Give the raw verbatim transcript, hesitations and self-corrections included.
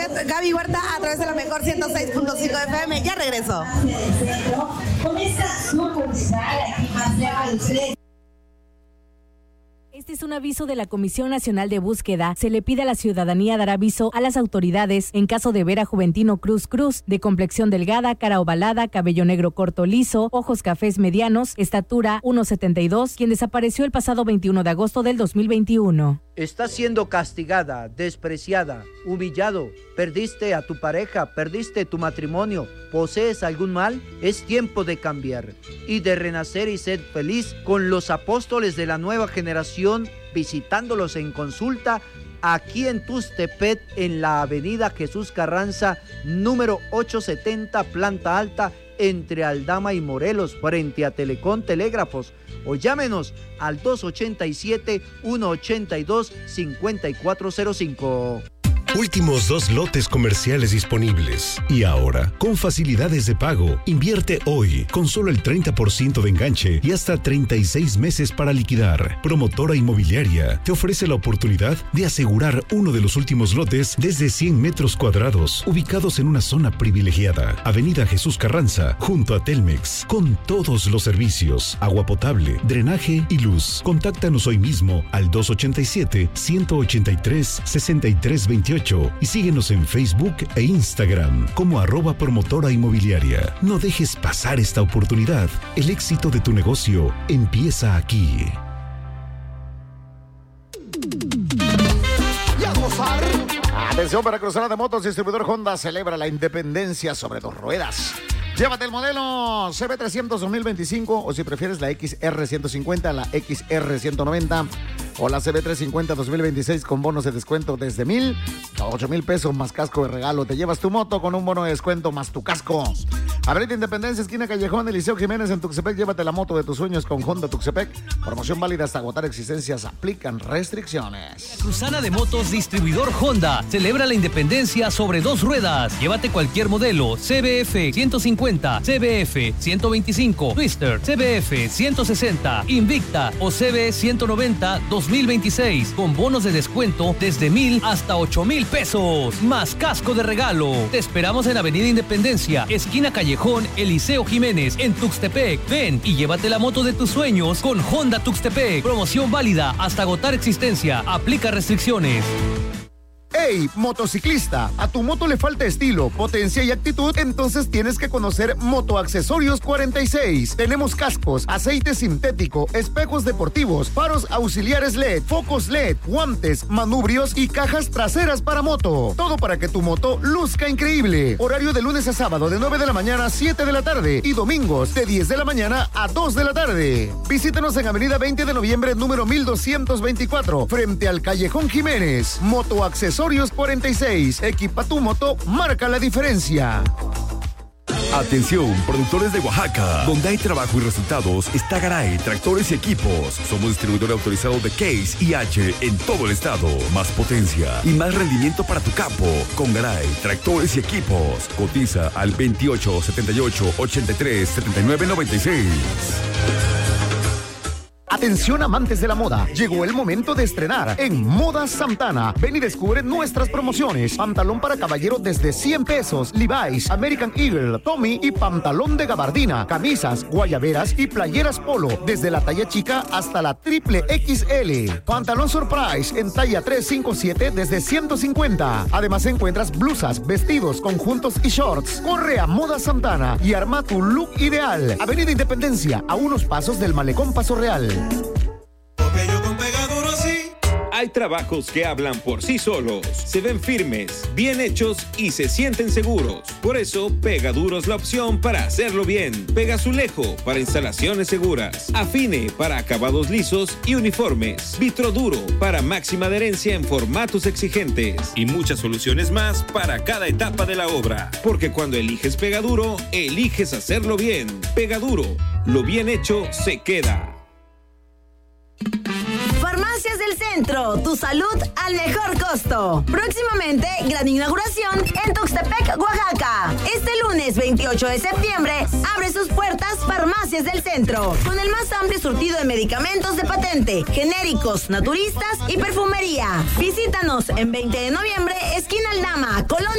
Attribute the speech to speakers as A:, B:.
A: Gaby Huerta a través de la mejor ciento seis punto cinco F M. Ya regreso.
B: Con esta sucursal aquí más cerca de ustedes.
C: Este es un aviso de la Comisión Nacional de Búsqueda. Se le pide a la ciudadanía dar aviso a las autoridades en caso de ver a Juventino Cruz Cruz, de complexión delgada, cara ovalada, cabello negro corto liso, ojos cafés medianos, estatura uno setenta y dos, quien desapareció el pasado veintiuno de agosto del dos mil veintiuno.
D: Estás siendo castigada, despreciada, humillado, perdiste a tu pareja, perdiste tu matrimonio, posees algún mal, es tiempo de cambiar y de renacer y ser feliz con los apóstoles de la nueva generación, visitándolos en consulta aquí en Tuxtepec, en la avenida Jesús Carranza, número ochocientos setenta, planta alta, entre Aldama y Morelos, frente a Telecom Telégrafos, o llámenos al dos ochenta y siete, uno ochenta y dos, cincuenta y cuatro cero cinco.
E: Últimos dos lotes comerciales disponibles. Y ahora, con facilidades de pago, invierte hoy con solo el treinta por ciento de enganche y hasta treinta y seis meses para liquidar. Promotora Inmobiliaria te ofrece la oportunidad de asegurar uno de los últimos lotes desde cien metros cuadrados, ubicados en una zona privilegiada. Avenida Jesús Carranza, junto a Telmex, con todos los servicios, agua potable, drenaje y luz. Contáctanos hoy mismo al dos ochenta y siete, ciento ochenta y tres, sesenta y tres veintiocho y síguenos en Facebook e Instagram como arroba promotora inmobiliaria. No dejes pasar esta oportunidad. El éxito de tu negocio empieza aquí.
F: Y a gozar. Atención para cruzar de motos, distribuidor Honda celebra la independencia sobre dos ruedas. Llévate el modelo C B trescientos dos mil veinticinco o si prefieres la X R ciento cincuenta, la X R ciento noventa o la C B trescientos cincuenta dos mil veintiséis con bonos de descuento desde mil a ocho mil pesos más casco de regalo. Te llevas tu moto con un bono de descuento más tu casco. Avenida Independencia, esquina Callejón, Eliseo Jiménez en Tuxtepec. Llévate la moto de tus sueños con Honda Tuxtepec. Promoción válida hasta agotar existencias. Aplican restricciones.
G: Cruzana de Motos, distribuidor Honda, celebra la independencia sobre dos ruedas. Llévate cualquier modelo C B F ciento cincuenta, C B F ciento veinticinco, Twister, C B F ciento sesenta, Invicta o C B ciento noventa dos mil veintiséis con bonos de descuento desde mil hasta ocho mil pesos más casco de regalo. Te esperamos en Avenida Independencia, esquina Callejón, Eliseo Jiménez en Tuxtepec. Ven y llévate la moto de tus sueños con Honda Tuxtepec. Promoción válida hasta agotar existencia. Aplica restricciones.
F: ¡Hey, motociclista! ¿A tu moto le falta estilo, potencia y actitud? Entonces tienes que conocer Motoaccesorios cuarenta y seis. Tenemos cascos, aceite sintético, espejos deportivos, faros auxiliares L E D, focos L E D, guantes, manubrios y cajas traseras para moto. Todo para que tu moto luzca increíble. Horario de lunes a sábado de nueve de la mañana a siete de la tarde y domingos de diez de la mañana a dos de la tarde. Visítenos en Avenida veinte de noviembre, número mil doscientos veinticuatro, frente al Callejón Jiménez. Motoaccesorios cuarenta y seis. Equipa tu moto, marca la diferencia.
H: Atención, productores de Oaxaca, donde hay trabajo y resultados, está Garay, tractores y equipos. Somos distribuidor autorizado de Case y H en todo el estado. Más potencia y más rendimiento para tu campo. Con Garay, tractores y equipos. Cotiza al veintiocho, setenta y ocho, ochenta y tres, setenta y nueve, noventa y seis.
F: Atención amantes de la moda, llegó el momento de estrenar en Moda Santana. Ven y descubre nuestras promociones. Pantalón para caballero desde cien pesos, Levi's, American Eagle, Tommy y pantalón de gabardina, camisas, guayaberas y playeras polo, desde la talla chica hasta la triple X L. Pantalón Surprise en talla tres cinco siete desde ciento cincuenta. Además encuentras blusas, vestidos, conjuntos y shorts. Corre a Moda Santana y arma tu look ideal. Avenida Independencia, a unos pasos del Malecón Paso Real.
I: Porque yo con Pegaduro sí. Hay trabajos que hablan por sí solos, se ven firmes, bien hechos y se sienten seguros. Por eso, Pegaduro es la opción para hacerlo bien. Pegazulejo para instalaciones seguras. Afine para acabados lisos y uniformes. Vitroduro para máxima adherencia en formatos exigentes. Y muchas soluciones más para cada etapa de la obra. Porque cuando eliges Pegaduro, eliges hacerlo bien. Pegaduro, lo bien hecho se queda.
A: Farmacias del Centro, tu salud al mejor costo. Próximamente, gran inauguración en Tuxtepec, Oaxaca. Este lunes veintiocho de septiembre, abre sus puertas Farmacias del Centro, con el más amplio surtido de medicamentos de patente, genéricos, naturistas y perfumería. Visítanos en veinte de noviembre, esquina Aldama, Colonia